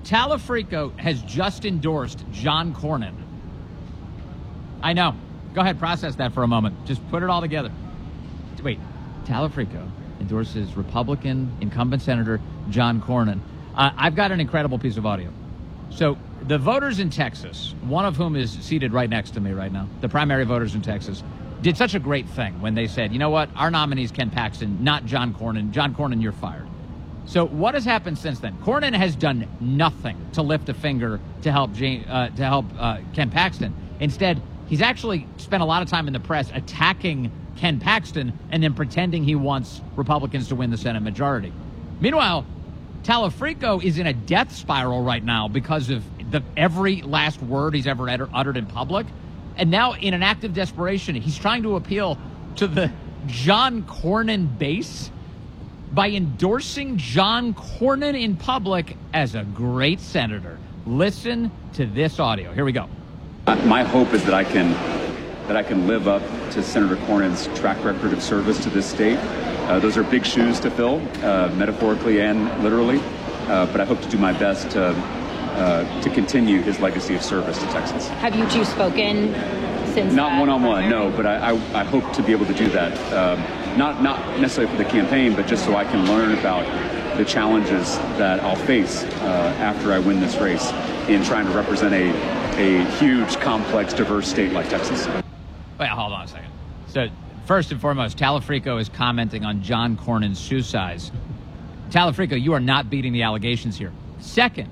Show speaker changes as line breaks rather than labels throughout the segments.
Talafrico has just endorsed John Cornyn. I know. Go ahead, process that for a moment. Just put it all together. Wait, Talafrico endorses Republican incumbent Senator John Cornyn. I've got an incredible piece of audio. So the voters in Texas, one of whom is seated right next to me right now, the primary voters in Texas, did such a great thing when they said, you know what, our nominee is Ken Paxton, not John Cornyn. John Cornyn, you're fired. So what has happened since then? Cornyn has done nothing to lift a finger to help Ken Paxton. Instead, he's actually spent a lot of time in the press attacking Ken Paxton and then pretending he wants Republicans to win the Senate majority. Meanwhile, Talafrico is in a death spiral right now because of every last word he's ever uttered in public. And now, in an act of desperation, he's trying to appeal to the John Cornyn base by endorsing John Cornyn in public as a great senator. Listen to this audio. Here we go.
My hope is that I can live up to Senator Cornyn's track record of service to this state. Those are big shoes to fill, metaphorically and literally. But I hope to do my best to continue his legacy of service to Texans.
Have you two spoken since?
Not one-on-one, no. But I hope to be able to do that. Not necessarily for the campaign, but just so I can learn about the challenges that I'll face after I win this race in trying to represent a huge, complex, diverse state like Texas.
Wait, hold on a second. So, first and foremost, Talafrico is commenting on John Cornyn's shoe size. Talafrico, you are not beating the allegations here. Second,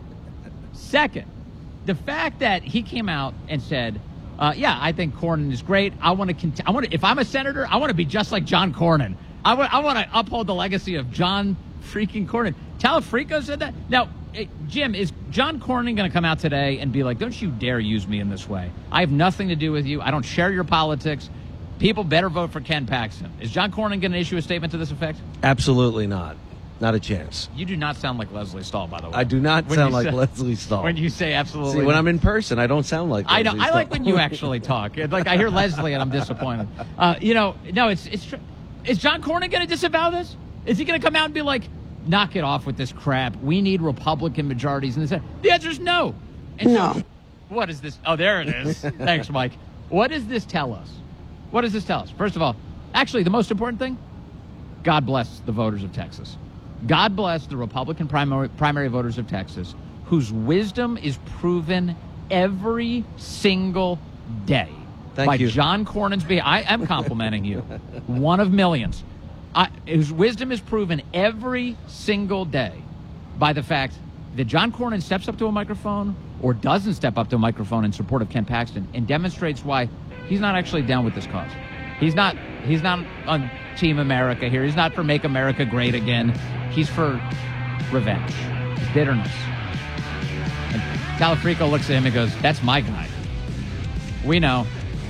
the fact that he came out and said, yeah, I think Cornyn is great. If I'm a senator, I want to be just like John Cornyn. I want to uphold the legacy of John freaking Cornyn. Talafrico said that. Now, Jim, is John Cornyn going to come out today and be like, don't you dare use me in this way? I have nothing to do with you. I don't share your politics. People better vote for Ken Paxton. Is John Cornyn going to issue a statement to this effect?
Absolutely not. Not a chance.
You do not sound like Leslie Stahl, by the way.
I do not sound like Leslie Stahl.
When you say absolutely.
See, when I'm in person, I don't sound like Leslie Stahl.
I like when you actually talk. Like, I hear Leslie and I'm disappointed. It's true. Is John Cornyn going to disavow this? Is he going to come out and be like, knock it off with this crap. We need Republican majorities in the Senate. The answer is no. And
no.
So, what is this? Oh, there it is. Thanks, Mike. What does this tell us? What does this tell us? First of all, actually, the most important thing, God bless the voters of Texas. God bless the Republican primary voters of Texas, whose wisdom is proven every single day.
Thank you.
John Cornyn's behavior. I am complimenting you. One of millions. His wisdom is proven every single day by the fact that John Cornyn steps up to a microphone or doesn't step up to a microphone in support of Ken Paxton and demonstrates why he's not actually down with this cause. He's not on Team America here. He's not for Make America Great Again. He's for revenge, bitterness. And Talafrico looks at him and goes, that's my guy. We know.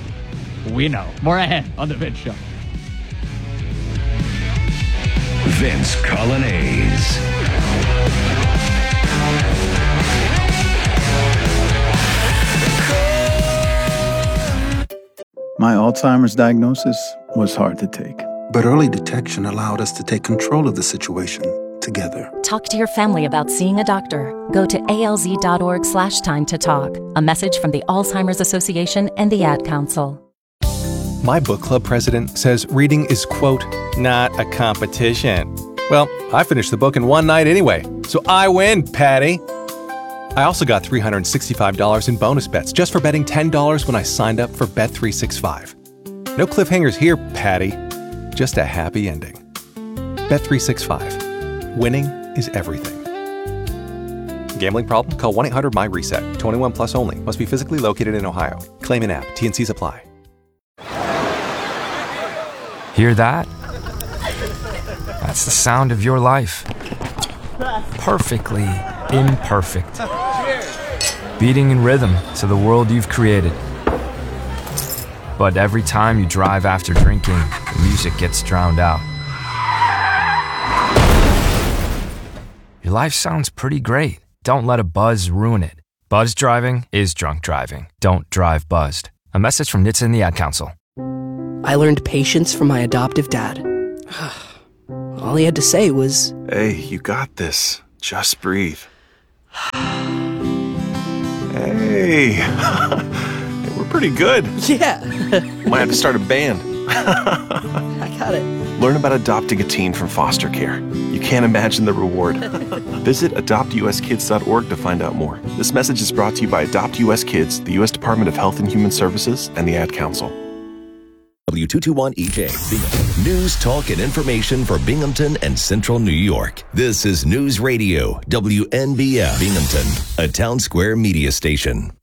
More ahead on The Vince Show.
Vince Colonnese.
My Alzheimer's diagnosis was hard to take.
But early detection allowed us to take control of the situation together.
Talk to your family about seeing a doctor. Go to alz.org/time to talk. A message from the Alzheimer's Association and the Ad Council.
My book club president says reading is, quote, not a competition. Well, I finished the book in one night anyway, so I win, Patty. I also got $365 in bonus bets just for betting $10 when I signed up for Bet365. No cliffhangers here, Patty. Just a happy ending. Bet365. Winning is everything. Gambling problem? Call 1-800-MY-RESET. 21 plus only. Must be physically located in Ohio. Claim in app. T&Cs apply.
Hear that? That's the sound of your life. Perfectly imperfect. Beating in rhythm to the world you've created. But every time you drive after drinking, the music gets drowned out. Your life sounds pretty great. Don't let a buzz ruin it. Buzz driving is drunk driving. Don't drive buzzed. A message from NHTSA and the Ad Council.
I learned patience from my adoptive dad. All he had to say was,
"Hey, you got this. Just breathe."
Hey, we're pretty good.
Yeah.
Might have to start a band.
I got it.
Learn about adopting a teen from foster care. You can't imagine the reward. Visit adoptuskids.org to find out more. This message is brought to you by Adopt US Kids, the U.S. Department of Health and Human Services, and the Ad Council.
W221EJ, Binghamton. News, talk, and information for Binghamton and Central New York. This is News Radio, WNBF, Binghamton, a Town Square media station.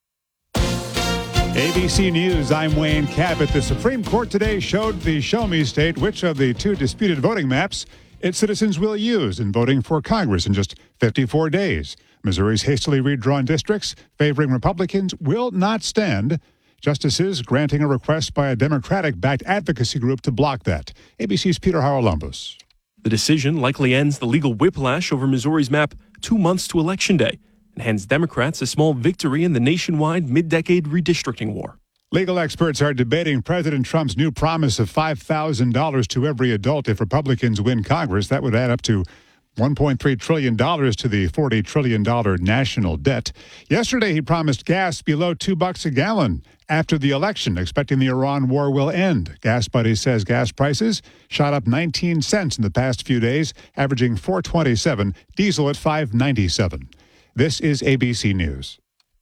ABC News, I'm Wayne Cabot. The Supreme Court today showed the Show Me State which of the two disputed voting maps its citizens will use in voting for Congress in just 54 days. Missouri's hastily redrawn districts favoring Republicans will not stand. Justices granting a request by a Democratic-backed advocacy group to block that. ABC's Peter Haralampos.
The decision likely ends the legal whiplash over Missouri's map 2 months to Election Day and hands Democrats a small victory in the nationwide mid-decade redistricting war.
Legal experts are debating President Trump's new promise of $5,000 to every adult if Republicans win Congress. That would add up to $1.3 trillion to the $40 trillion national debt. Yesterday, he promised gas below $2 a gallon after the election, expecting the Iran war will end. Gas Buddy says gas prices shot up 19 cents in the past few days, averaging $4.27, diesel at $5.97. This is ABC News.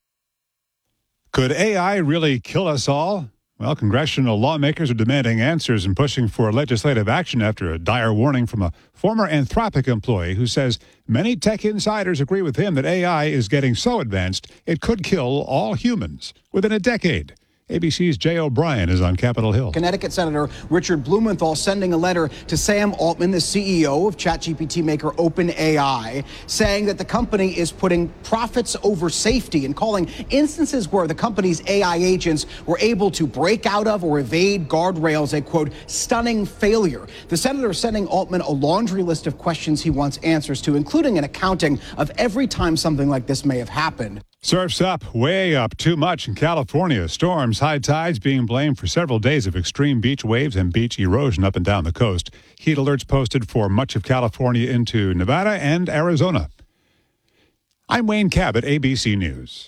Could AI really kill us all? Well, congressional lawmakers are demanding answers and pushing for legislative action after a dire warning from a former Anthropic employee who says many tech insiders agree with him that AI is getting so advanced it could kill all humans within a decade. ABC's Jay O'Brien is on Capitol Hill.
Connecticut Senator Richard Blumenthal sending a letter to Sam Altman, the CEO of ChatGPT maker OpenAI, saying that the company is putting profits over safety and calling instances where the company's AI agents were able to break out of or evade guardrails a, quote, stunning failure. The senator is sending Altman a laundry list of questions he wants answers to, including an accounting of every time something like this may have happened.
Surf's up, way up, too much in California. Storms, high tides being blamed for several days of extreme beach waves and beach erosion up and down the coast. Heat alerts posted for much of California into Nevada and Arizona. I'm Wayne Cabot, ABC News.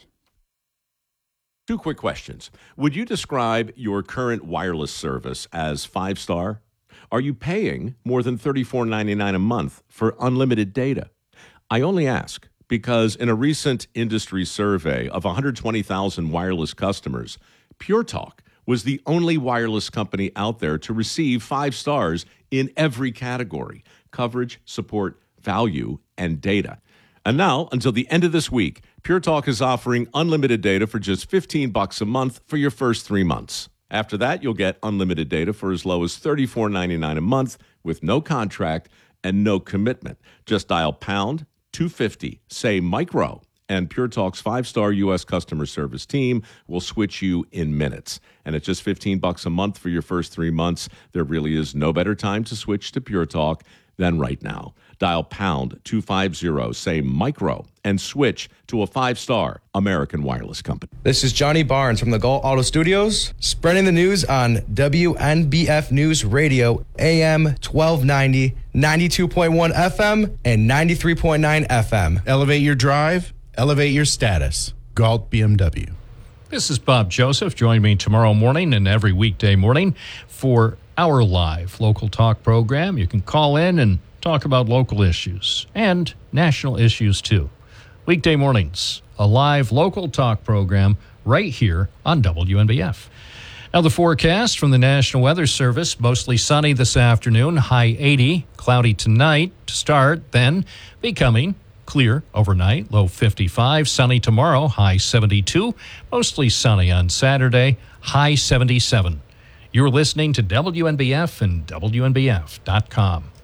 Two quick questions. Would you describe your current wireless service as 5-star? Are you paying more than $34.99 a month for unlimited data? I only ask because in a recent industry survey of 120,000 wireless customers, Pure Talk was the only wireless company out there to receive 5 stars in every category: coverage, support, value, and data. And now, until the end of this week, Pure Talk is offering unlimited data for just $15 a month for your first 3 months. After that, you'll get unlimited data for as low as $34.99 a month with no contract and no commitment. Just dial pound 250, say micro, and Pure Talk's 5-star U.S. customer service team will switch you in minutes. And at just $15 a month for your first 3 months, there really is no better time to switch to Pure Talk than right now. Dial pound 250, say micro, and switch to a 5-star American wireless company.
This is Johnny Barnes from the Galt Auto Studios, spreading the news on WNBF News Radio, AM 1290, 92.1 FM, and 93.9 FM.
Elevate your drive, elevate your status. Galt BMW.
This is Bob Joseph. Join me tomorrow morning and every weekday morning for our live local talk program. You can call in and talk about local issues and national issues too. Weekday mornings, a live local talk program right here on WNBF. Now the forecast from the National Weather Service: mostly sunny this afternoon, high 80, cloudy tonight to start, then becoming clear overnight, low 55, sunny tomorrow, high 72, mostly sunny on Saturday, high 77. You're listening to WNBF and WNBF.com.